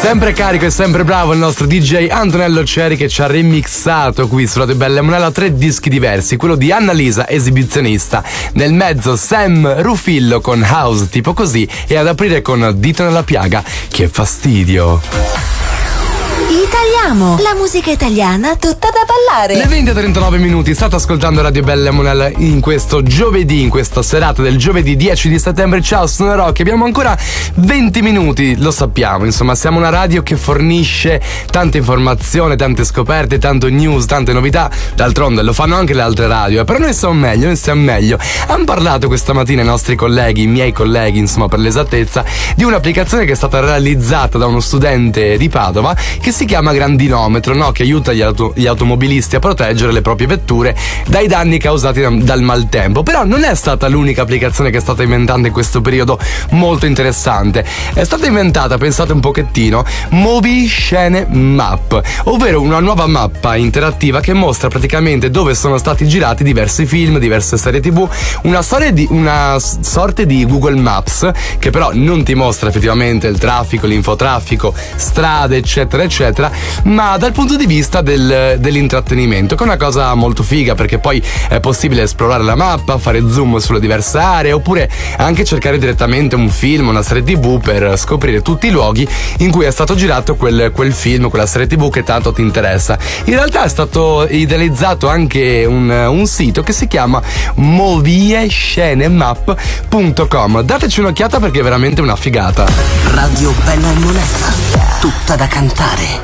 Sempre carico e sempre bravo il nostro DJ Antonello Ceri, che ci ha remixato qui su Radio Bella e Monella 3 dischi diversi, quello di Annalisa, Esibizionista, nel mezzo Sam Rufillo con House tipo così, e ad aprire con Dito nella piaga, che fastidio. Italiamo, la musica italiana tutta da ballare. Le 20:39 minuti, state ascoltando Radio Bella e Monella in questo giovedì, in questa serata del giovedì 10 di settembre. Ciao, sono Rocky, abbiamo ancora 20 minuti, lo sappiamo, insomma siamo una radio che fornisce tante informazioni, tante scoperte, tanto news, tante novità. D'altronde lo fanno anche le altre radio, però noi siamo meglio. Hanno parlato questa mattina i nostri colleghi, i miei colleghi, insomma per l'esattezza, di un'applicazione che è stata realizzata da uno studente di Padova che si chiama Grandinometro, no? Che aiuta gli automobilisti a proteggere le proprie vetture dai danni causati dal maltempo. Però non è stata l'unica applicazione che è stata inventata in questo periodo molto interessante. È stata inventata, pensate un pochettino, Movie Scene Map, ovvero una nuova mappa interattiva che mostra praticamente dove sono stati girati diversi film, diverse serie TV, una sorta di Google Maps, che però non ti mostra effettivamente il traffico, l'infotraffico, strade eccetera eccetera, ma dal punto di vista dell'intrattenimento, che è una cosa molto figa, perché poi è possibile esplorare la mappa, fare zoom sulle diverse aree, oppure anche cercare direttamente un film, una serie TV, per scoprire tutti i luoghi in cui è stato girato quel film, quella serie TV che tanto ti interessa. In realtà è stato idealizzato anche un sito che si chiama moviescenemap.com. Dateci un'occhiata perché è veramente una figata. Radio Bella e Monella, tutta da cantare.